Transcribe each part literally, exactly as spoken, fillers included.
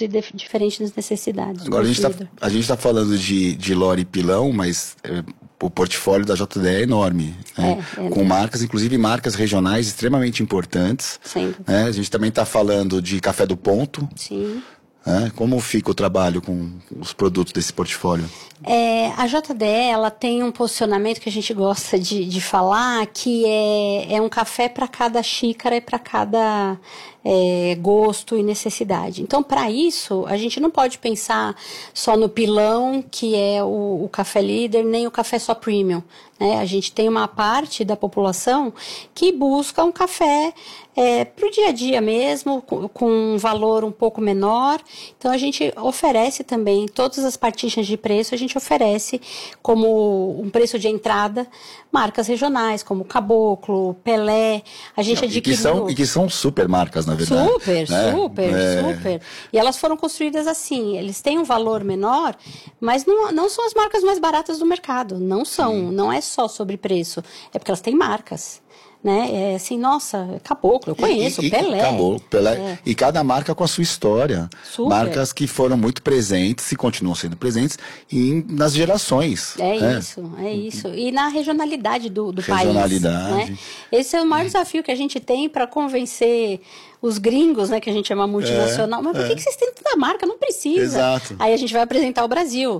e de, diferentes necessidades. Agora, a gente, tá, a gente tá falando de, de lore e pilão, mas é, o portfólio da J D E é enorme, né? É, é com marcas, inclusive marcas regionais extremamente importantes. Sim. Né? A gente também está falando de Café do Ponto. Sim. É, como fica o trabalho com os produtos desse portfólio? É, a J D E, ela tem um posicionamento que a gente gosta de, de falar, que é, é um café para cada xícara e para cada é, gosto e necessidade. Então, para isso, a gente não pode pensar só no pilão, que é o, o café líder, nem o café só premium. Né? A gente tem uma parte da população que busca um café é, para o dia a dia mesmo, com, com um valor um pouco menor. Então, a gente oferece também todas as partilhas de preço, a gente oferece como um preço de entrada marcas regionais, como Caboclo, Pelé. A gente Não, adquiriu... E que, são, e que são super marcas, na verdade. Super, né? super, é... super. E elas foram construídas assim, eles têm um valor menor, mas não, não são as marcas mais baratas do mercado. Não são, Sim. não é só sobre preço, é porque elas têm marcas. Né? É assim, nossa, Caboclo, eu conheço, e, e, Pelé. Caboclo, Pelé. É. E cada marca com a sua história. Super. Marcas que foram muito presentes e continuam sendo presentes em, nas gerações. É né? isso, é isso. E na regionalidade do, do regionalidade. país. Né? Esse é o maior desafio que a gente tem para convencer os gringos, né, que a gente chama multinacional. É, Mas por é. que, que vocês têm tanta marca? Não precisa. Exato. Aí a gente vai apresentar o Brasil.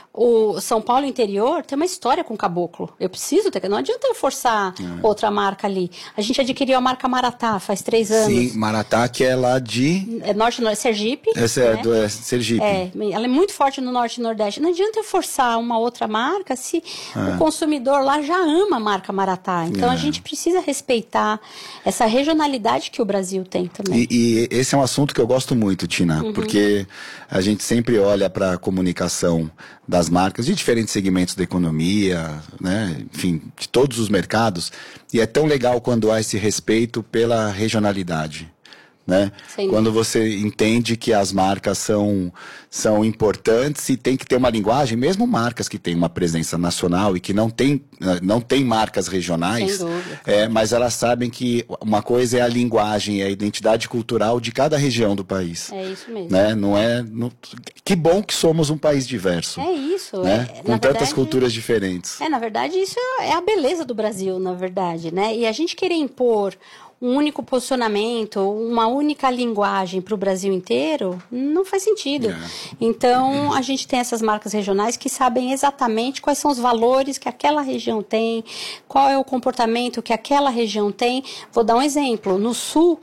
O São Paulo interior tem uma história com Caboclo. Eu preciso ter, não adianta eu forçar é. outra marca ali. A gente adquiriu a marca Maratá faz três anos. Sim, Maratá, que é lá de... É norte, norte Sergipe. Essa é, né? do, é Sergipe. É, ela é muito forte no norte e nordeste. Não adianta eu forçar uma outra marca se é. o consumidor lá já ama a marca Maratá. Então é. a gente precisa respeitar essa regionalidade que o Brasil tem também. E, e esse é um assunto que eu gosto muito, Tina, uhum. porque a gente sempre olha para a comunicação das marcas de diferentes segmentos da economia, né? Enfim, de todos os mercados, e é tão legal quando há esse respeito pela regionalidade. Né? Quando você entende que as marcas são, são importantes e tem que ter uma linguagem, mesmo marcas que têm uma presença nacional e que não tem, não tem marcas regionais, é, mas elas sabem que uma coisa é a linguagem, é a identidade cultural de cada região do país. É isso mesmo. Né? Não é, não, que bom que somos um país diverso. É isso. Né? É, Com tantas verdade, culturas diferentes. É, na verdade, isso é a beleza do Brasil, na verdade. Né? E a gente querer impor um único posicionamento, uma única linguagem para o Brasil inteiro, não faz sentido. É. Então, a gente tem essas marcas regionais que sabem exatamente quais são os valores que aquela região tem, qual é o comportamento que aquela região tem. Vou dar um exemplo. No Sul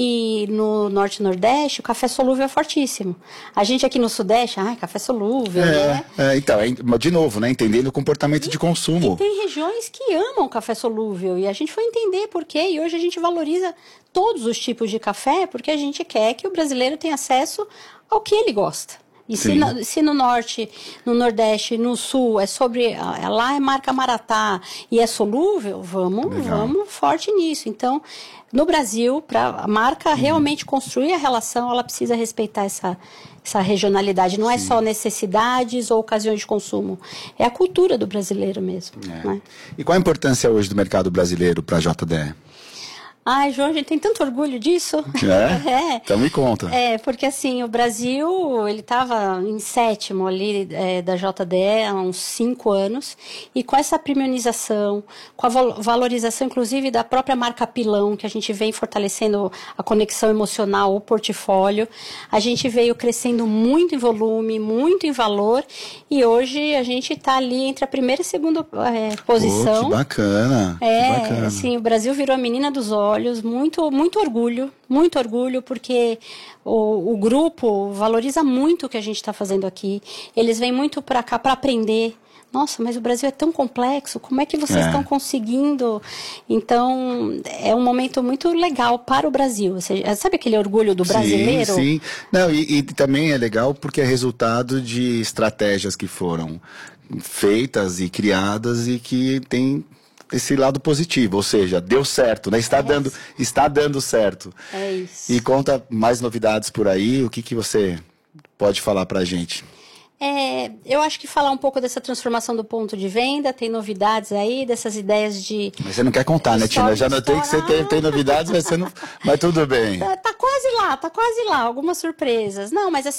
e no Norte e Nordeste, o café solúvel é fortíssimo. A gente aqui no Sudeste, ah, café solúvel, é, né? É, então, é, de novo, né? Entendendo o comportamento e, de consumo. E tem regiões que amam café solúvel, e a gente foi entender por quê, e hoje a gente valoriza todos os tipos de café, porque a gente quer que o brasileiro tenha acesso ao que ele gosta. E se, na, se no Norte, no Nordeste, no Sul, é sobre, lá é marca Maratá e é solúvel, vamos, vamos forte nisso. Então, no Brasil, para a marca realmente construir a relação, ela precisa respeitar essa, essa regionalidade. Não Sim. é só necessidades ou ocasiões de consumo, é a cultura do brasileiro mesmo. É. Né? E qual a importância hoje do mercado brasileiro para a J D E? Ai, João, a gente tem tanto orgulho disso. É? é. Então me conta. É, porque assim, o Brasil, ele estava em sétimo ali é, da J D E há uns cinco anos, e com essa premiumização, com a valorização, inclusive, da própria marca Pilão, que a gente vem fortalecendo a conexão emocional, o portfólio, a gente veio crescendo muito em volume, muito em valor, e hoje a gente está ali entre a primeira e a segunda é, posição. Pô, que bacana. É, que bacana. Assim, o Brasil virou a menina dos olhos. Muito, muito orgulho, muito orgulho, porque o, o grupo valoriza muito o que a gente está fazendo aqui. Eles vêm muito para cá para aprender. Nossa, mas o Brasil é tão complexo, como é que vocês é. estão conseguindo? Então, é um momento muito legal para o Brasil. Ou seja, sabe aquele orgulho do brasileiro? Sim, sim. Não, e, e também é legal porque é resultado de estratégias que foram feitas e criadas e que tem esse lado positivo, ou seja, deu certo, né? Está, é dando, está dando certo. É isso. E conta mais novidades por aí, o que, que você pode falar pra gente? É, eu acho que falar um pouco dessa transformação do ponto de venda, tem novidades aí, dessas ideias de... Mas você não quer contar, né, Tina? Eu já notei que você tem, tem novidades, mas você não... Mas tudo bem. Tá, tá quase lá, tá quase lá, algumas surpresas. Não, mas assim,